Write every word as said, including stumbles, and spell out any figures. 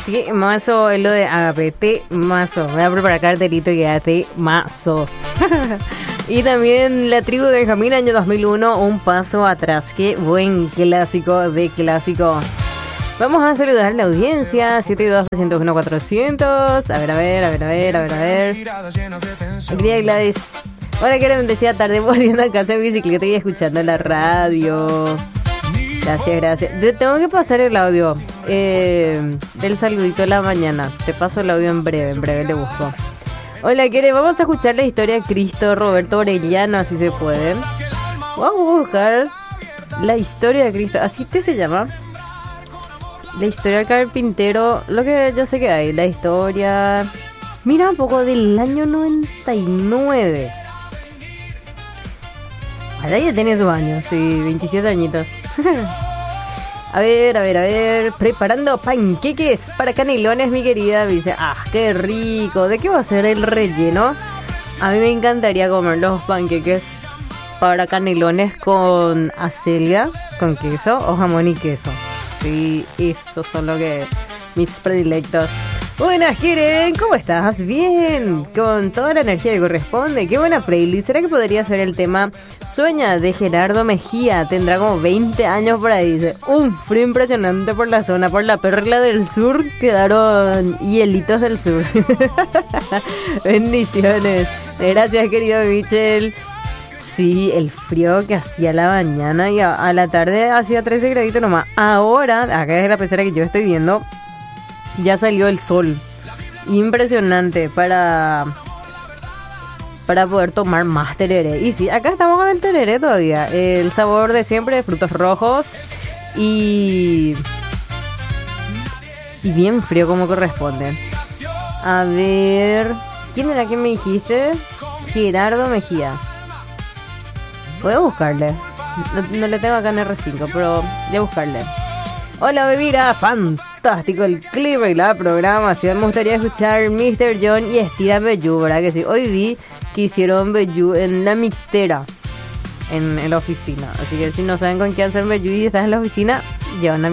Temazo es lo de Agape. Temazo. Me voy a preparar cartelito y queda temazo. Y también La Tribu de Benjamín, año dos mil uno, Un Paso Atrás. Qué buen clásico de clásicos. Vamos a saludar a la audiencia. siete dos, tres cero uno, cuatrocientos. A ver, a ver, a ver, a ver, a ver, a ver. Querida Gladys. Hola, que me decía tarde volviendo a casa en bicicleta y escuchando la radio. Gracias, gracias. Te tengo que pasar el audio eh, del saludito de la mañana. Te paso el audio en breve, en breve le busco. Hola, Kere, vamos a escuchar la historia de Cristo, Roberto Orellano, así se puede. Vamos a buscar la historia de Cristo, así te se llama. La historia del carpintero, lo que yo sé que hay, la historia... Mira un poco del año noventa y nueve. Ahora ya tiene sus años, sí, veintisiete añitos. A ver, a ver, a ver. Preparando panqueques para canelones, mi querida. Me dice, ah, qué rico. ¿De qué va a ser el relleno? A mí me encantaría comer los panqueques para canelones con acelga, con queso o jamón y queso. Sí, esos son lo que mis predilectos. Buenas, Keren, ¿cómo estás? Bien, con toda la energía que corresponde. Qué buena playlist. ¿Será que podría ser el tema Sueña de Gerardo Mejía? Tendrá como veinte años por ahí. Dice, un frío impresionante por la zona, por la perla del sur. Quedaron hielitos del sur. Bendiciones. Gracias, querido Michel. Sí, el frío que hacía a la mañana y a, a la tarde hacía trece graditos nomás. Ahora, acá es la pecera que yo estoy viendo, ya salió el sol. Impresionante para para poder tomar más tereré. Y sí, acá estamos con el tereré todavía. El sabor de siempre de frutos rojos y y bien frío como corresponde. A ver, ¿quién era que me dijiste? Gerardo Mejía. Voy a buscarle. No, no le tengo acá en erre cinco, pero voy a buscarle. Hola, bebida, fantástico el clima y la programación. Me gustaría escuchar míster John y Estira Bellú, ¿verdad que sí? Hoy vi que hicieron Bellú en la mixtera, en, en la oficina. Así que si no saben con qué hacer Bellú y estás en la oficina, llevan a